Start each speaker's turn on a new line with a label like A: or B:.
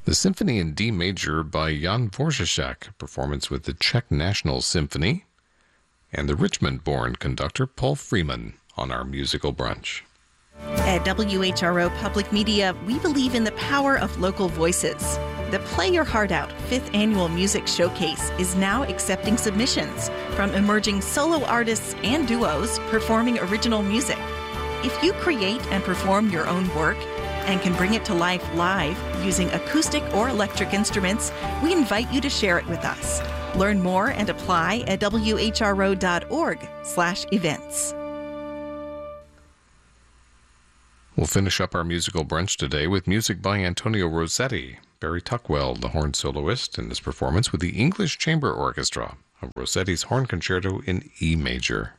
A: The Symphony in D Major by Jan Dvořáček, performance with the Czech National Symphony, and the Richmond-born conductor Paul Freeman on our musical brunch.
B: At WHRO Public Media, we believe in the power of local voices. The Play Your Heart Out 5th Annual Music Showcase is now accepting submissions from emerging solo artists and duos performing original music. If you create and perform your own work and can bring it to life live using acoustic or electric instruments, we invite you to share it with us. Learn more and apply at whro.org/events.
A: We'll finish up our musical brunch today with music by Antonio Rossetti, Barry Tuckwell, the horn soloist, in this performance with the English Chamber Orchestra of Rossetti's Horn Concerto in E major.